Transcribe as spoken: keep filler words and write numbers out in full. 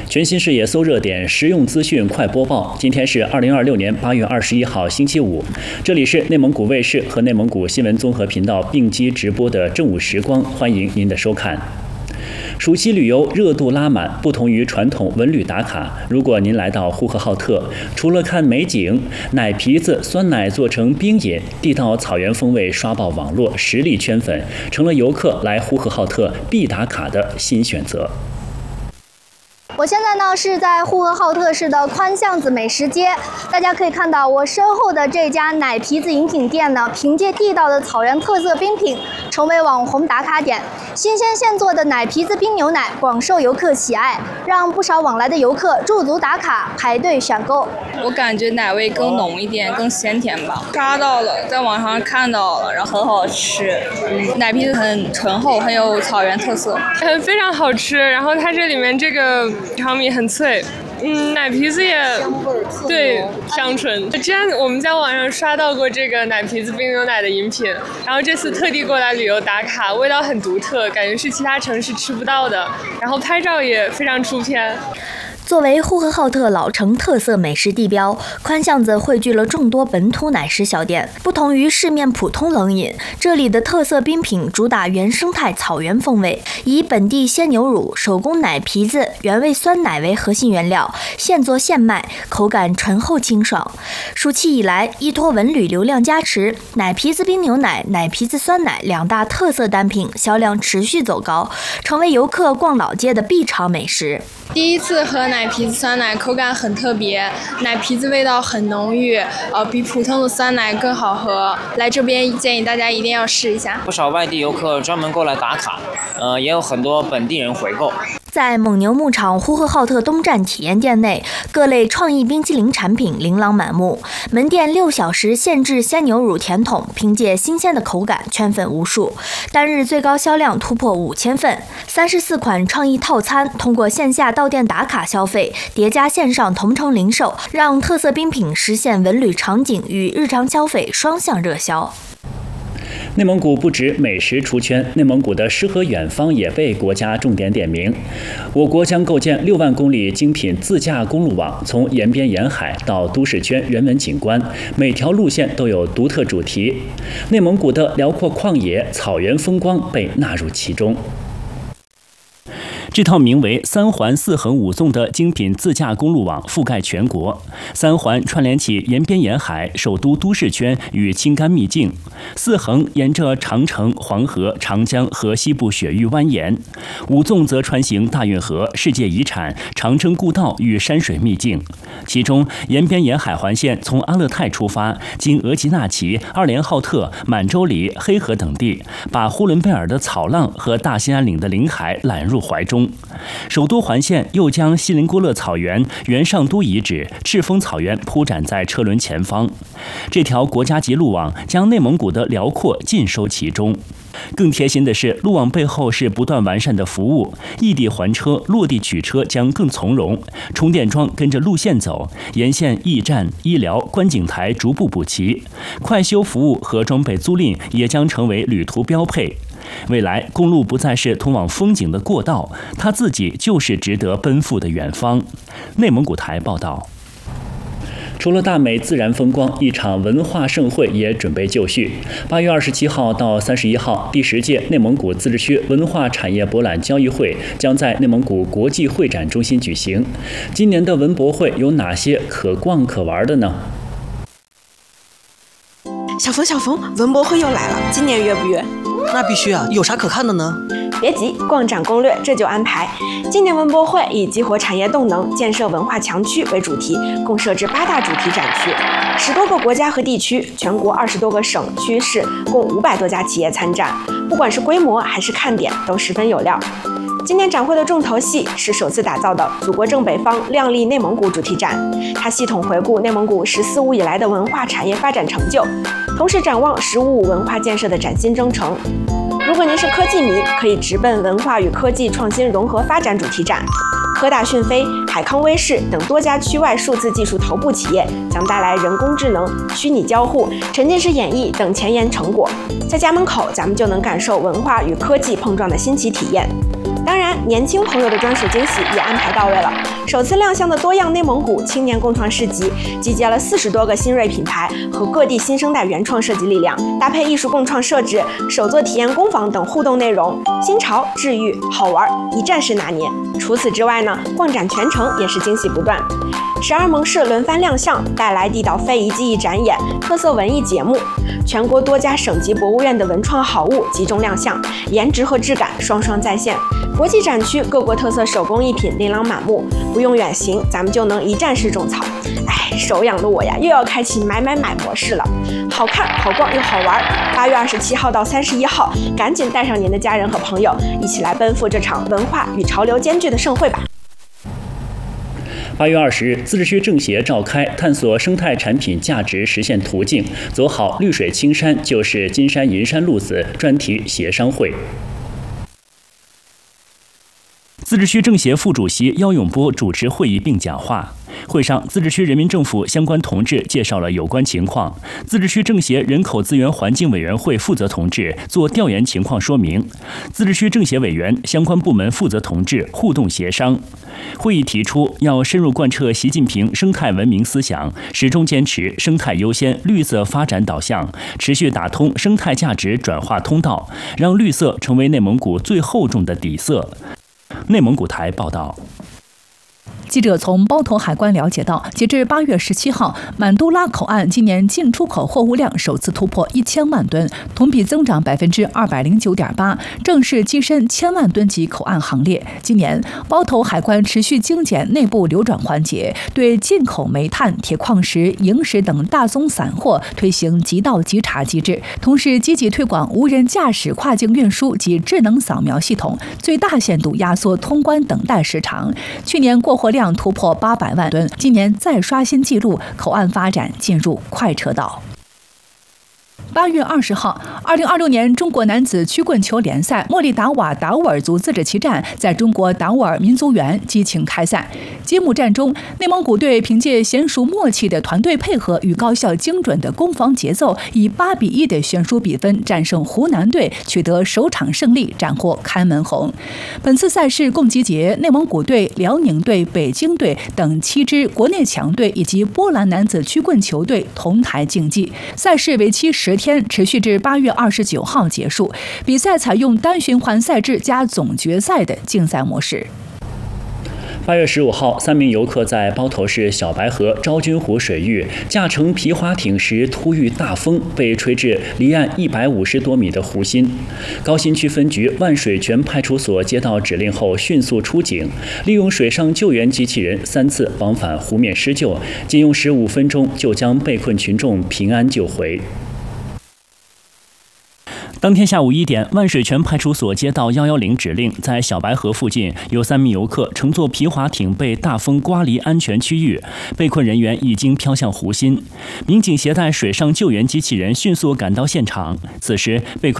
全新视野搜热点，实用资讯快播报。今天是二零二六年八月二十一号，星期五。这里是内蒙古卫视和内蒙古新闻综合频道并机直播的正午时光，欢迎您的收看。暑期旅游热度拉满，不同于传统文旅打卡，如果您来到呼和浩特，除了看美景，奶皮子、酸奶做成冰饮，地道草原风味刷爆网络，实力圈粉，成了游客来呼和浩特必打卡的新选择。 我现在呢是在呼和浩特市的宽巷子美食街，大家可以看到我身后的这家奶皮子饮品店呢，凭借地道的草原特色冰品，成为网红打卡点。新鲜现做的奶皮子冰牛奶广受游客喜爱，让不少往来的游客驻足打卡，排队选购。 我感觉奶味更浓一点，更鲜甜吧。刷到了，在网上看到了，然后很好吃。嗯，奶皮子很醇厚，很有草原特色， 很非常好吃。然后它这里面这个长米很脆，嗯，奶皮子也对香醇。之前我们在网上刷到过这个奶皮子冰牛奶的饮品，然后这次特地过来旅游打卡，味道很独特，感觉是其他城市吃不到的，然后拍照也非常出片。 作为呼和浩特老城特色美食地标，宽巷子汇聚了众多本土奶食小店。不同于市面普通冷饮，这里的特色冰品主打原生态草原风味，以本地鲜牛乳、手工奶皮子、原味酸奶为核心原料，现做现卖，口感醇厚清爽。暑期以来，依托文旅流量加持，奶皮子冰牛奶、奶皮子酸奶两大特色单品销量持续走高，成为游客逛老街的必尝美食。 第一次喝奶皮子酸奶，口感很特别，奶皮子味道很浓郁，呃，比普通的酸奶更好喝。来这边建议大家一定要试一下。 不少外地游客专门过来打卡，呃，也有很多本地人回购。 在蒙牛牧场呼和浩特东站体验店内，各类创意冰淇淋产品琳琅满目。门店六小时现制鲜牛乳甜筒，凭借新鲜的口感圈粉无数，单日最高销量突破五千份。三十四款创意套餐通过线下到店打卡消费，叠加线上同城零售，让特色冰品实现文旅场景与日常消费双向热销。 内蒙古不止美食出圈，内蒙古的诗和远方也被国家重点点名。我国将构建六万公里精品自驾公路网，从沿边沿海到都市圈人文景观，每条路线都有独特主题。内蒙古的辽阔旷野、草原风光被纳入其中。这套名为“三环四横五纵”的精品自驾公路网覆盖全国，三环串联起沿边沿海、首都都市圈与青甘秘境，四横沿着长城、黄河、长江和西部雪域蜿蜒，五纵则穿行大运河、世界遗产、长征故道与山水秘境。其中，沿边沿海环线从阿勒泰出发，经额济纳旗、二连浩特、满洲里、黑河等地，把呼伦贝尔的草浪和大兴安岭的领海揽入怀中。首都环线又将锡林郭勒草原、元上都遗址、赤峰草原铺展在车轮前方。这条国家级路网将内蒙古的辽阔尽收其中。更贴心的是，路网背后是不断完善的服务，异地还车、落地取车将更从容，充电桩跟着路线走，沿线驿站、医疗、观景台逐步补齐，快修服务和装备租赁也将成为旅途标配。未来，公路不再是通往风景的过道，它自己就是值得奔赴的远方。内蒙古台报道。除了大美自然风光，一场文化盛会也准备就绪。八月二十七号到三十一号，第十届内蒙古自治区文化产业博览交易会将在内蒙古国际会展中心举行。今年的文博会有哪些可逛可玩的呢？ 小冯，小冯，文博会又来了，今年约不约？ 那必须啊，有啥可看的呢？ 别急，逛展攻略这就安排。今年文博会以激活产业动能、建设文化强区为主题，共设置八大主题展区，十多个国家和地区，全国二十多个省区市，共五百多家企业参展。不管是规模还是看点，都十分有料。今年展会的重头戏是首次打造的“祖国正北方，亮丽内蒙古”主题展，它系统回顾内蒙古“十四五”以来的文化产业发展成就，同时展望“十五五”文化建设的崭新征程。如果您是科技迷，可以直奔文化与科技创新融合发展主题展。科大讯飞、海康威视等多家区外数字技术头部企业将带来人工智能、虚拟交互、沉浸式演绎等前沿成果，在家门口咱们就能感受文化与科技碰撞的新奇体验。 当然，年轻朋友的专属惊喜也安排到位了。首次亮相的多样内蒙古青年共创市集，集结了四十多个新锐品牌和各地新生代原创设计力量，搭配艺术共创设置、手作体验工坊等互动内容，新潮、治愈、好玩，一站式拿捏。除此之外呢，逛展全程也是惊喜不断。十二盟市轮番亮相，带来地道非遗技艺展演、特色文艺节目，全国多家省级博物院的文创好物集中亮相，颜值和质感双双在线。国际展区各国特色手工艺品琳琅满目，不用远行，咱们就能一站式种草。哎，手痒的我呀，又要开启买买买模式了。好看、好逛又好玩。八月二十七号到三十一号，赶紧带上您的家人和朋友，一起来奔赴这场文化与潮流兼具的盛会吧。 八月二十日，自治区政协召开探索生态产品价值实现途径，走好绿水青山就是金山银山路子专题协商会。自治区政协副主席姚永波主持会议并讲话。会上，自治区人民政府相关同志介绍了有关情况，自治区政协人口资源环境委员会负责同志做调研情况说明，自治区政协委员、相关部门负责同志互动协商。会议提出，要深入贯彻习近平生态文明思想，始终坚持生态优先、绿色发展导向，持续打通生态价值转化通道，让绿色成为内蒙古最厚重的底色。内蒙古台报道。 记者从包头海关了解到，截至八月十七号，满都拉口岸今年进出口货物量首次突破一千万吨，同比增长百分之二百零九点八，正式跻身千万吨级口岸行列。今年，包头海关持续精简内部流转环节，对进口煤炭、铁矿石、萤石等大宗散货推行即到即查机制，同时积极推广无人驾驶跨境运输及智能扫描系统，最大限度压缩通关等待时长。去年过货量突破八百万吨，今年再刷新纪录，口岸发展进入快车道。八月二十号，二零二六年中国男子曲棍球联赛莫力达瓦达斡尔族自治旗站在中国达斡尔民族园激情开赛。揭幕战中，内蒙古队凭借娴熟默契的团队配合与高效精准的攻防节奏，以八比一的悬殊比分战胜湖南队，取得首场胜利，斩获开门红。本次赛事共集结内蒙古队、辽宁队、北京队等七支国内强队以及波兰男子曲棍球队同台竞技。赛事为期十天，持续至八月二十九号结束。比赛采用单循环赛制加总决赛的竞赛模式。 八月十五号，三名游客在包头市小白河昭君湖水域驾乘皮划艇时突遇大风，被吹至离岸一百五十多米的湖心。高新区分局万水泉派出所接到指令后，迅速出警，利用水上救援机器人三次往返湖面施救，仅用十五分钟就将被困群众平安救回。当天下午一点，万水泉派出所接到一一零指令，在小白河附近有三名游客乘坐皮划艇被大风刮离安全区域，被困人员已经飘向湖心。民警携带水上救援机器人迅速赶到现场，此时被困